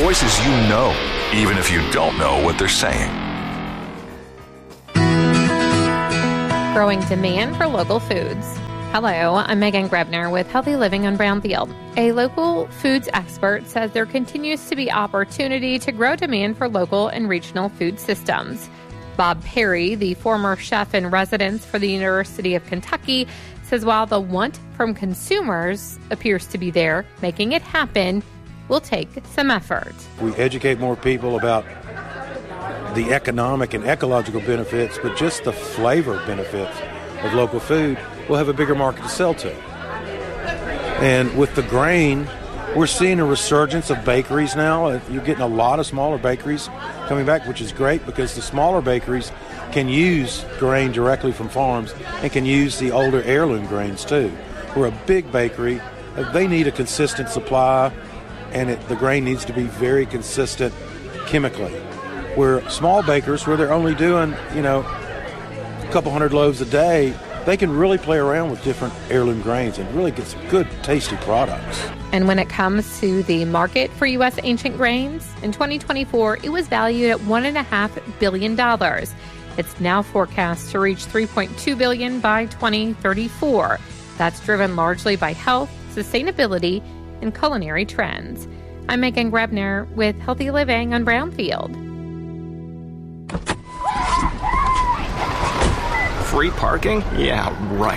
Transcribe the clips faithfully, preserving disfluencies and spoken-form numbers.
voices you know, even if you don't know what they're saying. Growing demand for local foods. Hello, I'm Megan Grebner with Healthy Living on Brownfield. A local foods expert says there continues to be opportunity to grow demand for local and regional food systems. Bob Perry, the former chef in residence for the University of Kentucky, says while the want from consumers appears to be there, making it happen will take some effort. We educate more people about the economic and ecological benefits, but just the flavor benefits of local food, we'll have a bigger market to sell to. And with the grain, we're seeing a resurgence of bakeries now. You're getting a lot of smaller bakeries coming back, which is great because the smaller bakeries can use grain directly from farms and can use the older heirloom grains too. We're a big bakery. They need a consistent supply, and it, the grain needs to be very consistent chemically. Where small bakers, where they're only doing, you know, a couple hundred loaves a day, they can really play around with different heirloom grains and really get some good, tasty products. And when it comes to the market for U S ancient grains, in twenty twenty-four, it was valued at one point five billion dollars. It's now forecast to reach three point two billion dollars by twenty thirty-four. That's driven largely by health, sustainability, and culinary trends. I'm Megan Grebner with Healthy Living on Brownfield. Free parking? Yeah, right.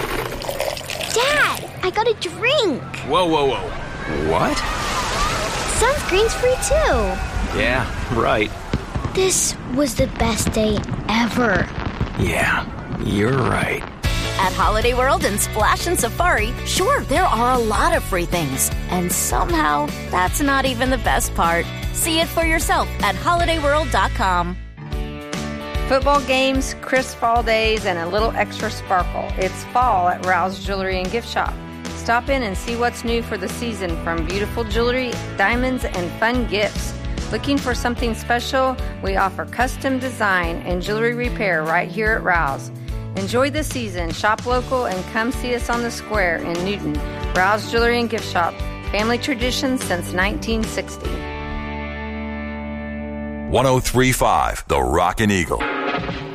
Dad, I got a drink. Whoa, whoa, whoa. What? Sunscreen's free too. Yeah, right. This was the best day ever. Yeah, you're right. At Holiday World and Splash and Safari, sure, there are a lot of free things. And somehow, that's not even the best part. See it for yourself at holiday world dot com. Football games, crisp fall days, and a little extra sparkle. It's fall at Rouse Jewelry and Gift Shop. Stop in and see what's new for the season, from beautiful jewelry, diamonds, and fun gifts. Looking for something special? We offer custom design and jewelry repair right here at Rouse. Enjoy the season, shop local, and come see us on the square in Newton. Rouse Jewelry and Gift Shop. Family tradition since nineteen sixty. one oh three point five The Rockin' Eagle.